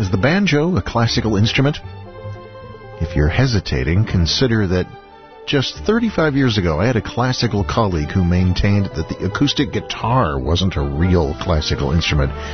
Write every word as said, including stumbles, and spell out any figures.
Is the banjo a classical instrument? If you're hesitating, consider that just thirty-five years ago, I had a classical colleague who maintained that the acoustic guitar wasn't a real classical instrument.